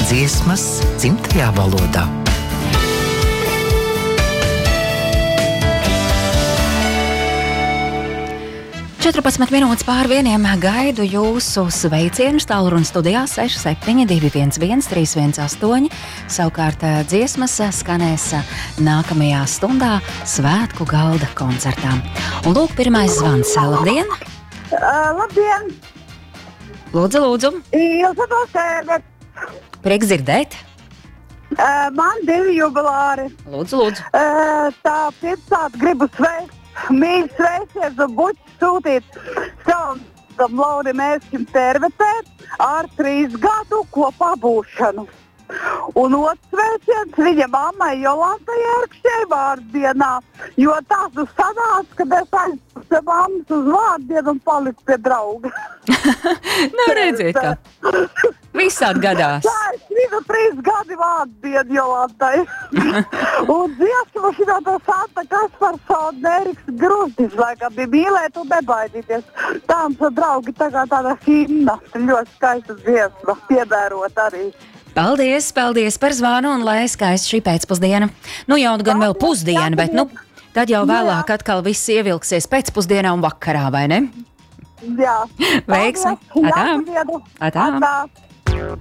dziesmas dzimtajā valodā. Četrpadsmit minūtes pār vieniem gaidu jūsu sveicienus tālruni studijā 67211318. Savukārt dziesmas skanēs nākamajā stundā svētku galda koncertā. Un lūk, pirmais zvans. Labdien! Labdien! Lūdzu, lūdzu! Ilza no Sērvetes. Prieks dzirdēt! Man 2 jubilāri. Lūdzu, lūdzu! Tā pirmkārt gribu sveikt mīļus sveicienus un buķus sūtīt savam Laurim Ērskim Sērvetē ar 3 gadu kopā būšanu. Un otrs sveiciens viņa mammai Jolantai Ērkšķei vārdienā, jo tās sanāca, kad es aizpūstu pie mammas uz vārdienu un paliku pie drauga. Redziet, kā visādi gadās. Tā ir svinu 3 gadi vārdienu Jolantai. Un dziesmu šitā tā Santa Kasparsona Eriks Grūzdis, laikam bija mīlēt un nebaidīties. Tāms un draugi tāda himna, ļoti skaista dziesma, piedērot arī. Paldies, paldies par zvanu un lai skaisti šī pēcpusdiena. Nu jau gan vēl pusdiena, bet tad jau vēlāk atkal viss ievilksies pēcpusdienā un vakarā, vai ne? Jā. Veiksmi! Atā! Atā.